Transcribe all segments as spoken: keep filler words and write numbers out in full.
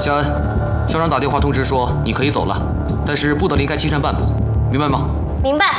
夏恩，校长打电话通知说你可以走了，但是不得离开青山半步，明白吗？ 明白。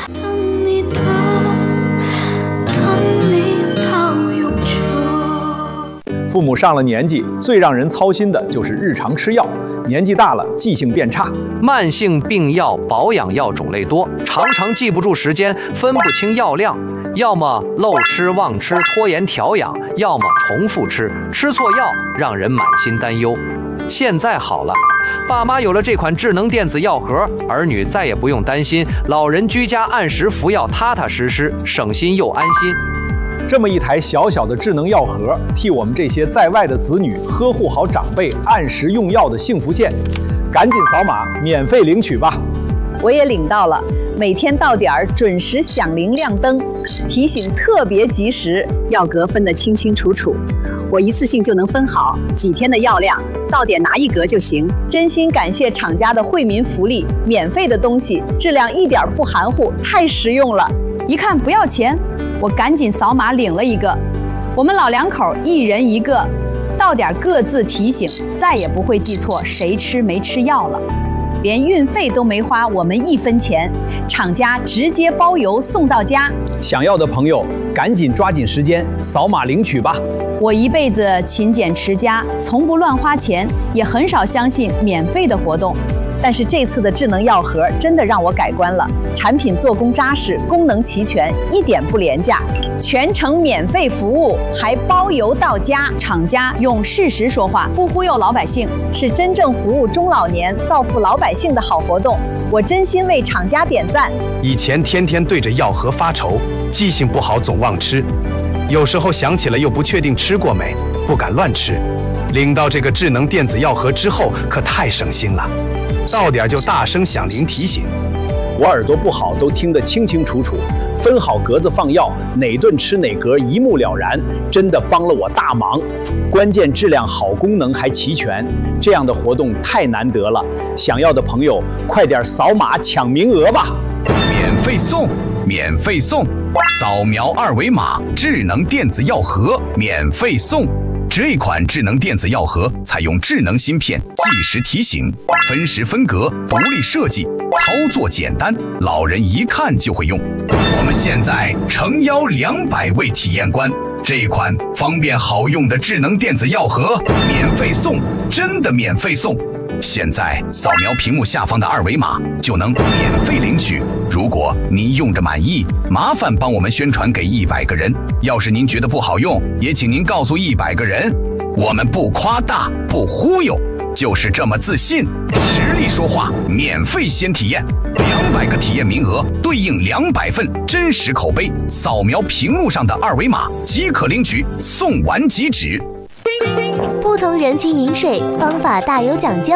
父母上了年纪，最让人操心的就是日常吃药。年纪大了，记性变差， 慢性病药、保养药种类多，常常记不住时间，分不清药量，要么漏吃忘吃，拖延调养，要么重复吃，吃错药让人满心担忧。现在好了，爸妈有了这款智能电子药盒，儿女再也不用担心，老人居家按时服药，踏踏实实，省心又安心。 这么一台小小的智能药盒，替我们这些在外的子女呵护好长辈，按时用药的幸福线。赶紧扫码免费领取吧！ 我也领到了，每天到点儿准时响铃亮灯，提醒特别及时，药格分得清清楚楚，我一次性就能分好几天的药量，到点拿一格就行。真心感谢厂家的惠民福利，免费的东西质量一点不含糊，太实用了。一看不要钱，我赶紧扫码领了一个。我们老两口一人一个，到点各自提醒，再也不会记错谁吃没吃药了。连运费都没花我们一分钱，厂家直接包邮送到家。 想要的朋友赶紧抓紧时间扫码领取吧！ 我一辈子勤俭持家，从不乱花钱，也很少相信免费的活动。但是这次的智能药盒真的让我改观了，产品做工扎实，功能齐全，一点不廉价，全程免费服务，还包邮到家。厂家用事实说话，不忽悠老百姓，是真正服务中老年、造福老百姓的好活动。我真心为厂家点赞。 以前天天对着药盒发愁，记性不好总忘吃，有时候想起了又不确定吃过没，不敢乱吃。领到这个智能电子药盒之后，可太省心了。到点就大声响铃提醒， 我耳朵不好都听得清清楚楚，分好格子放药，哪顿吃哪格一目了然，真的帮了我大忙。关键质量好，功能还齐全，这样的活动太难得了，想要的朋友快点扫码抢名额吧！ 免费送，免费送，扫描二维码，智能电子药盒免费送。这款智能电子药盒采用智能芯片，计时提醒，分时分格，独立设计，操作简单，老人一看就会用。我们现在诚邀两百位体验官，这款方便好用的智能电子药盒免费送，真的免费送！现在扫描屏幕下方的二维码就能免费领取。如果您用着满意，麻烦帮我们宣传给一百个人。要是您觉得不好用，也请您告诉一百个人。我们不夸大，不忽悠，就是这么自信。实力说话，免费先体验，两百个体验名额对应两百份真实口碑。扫描屏幕上的二维码即可领取，送完即止。 不同人群饮水方法大有讲究，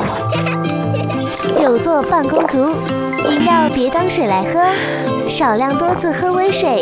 久坐办公族，饮料别当水来喝，少量多次喝温水。